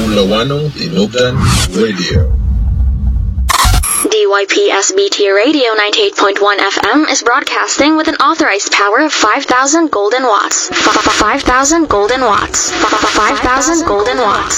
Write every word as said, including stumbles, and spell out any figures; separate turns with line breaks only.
Lawano Inugdan Radio.
D Y P S B T Radio ninety-eight point one F M is broadcasting with an authorized power of five thousand golden watts. five thousand golden watts. five thousand golden watts.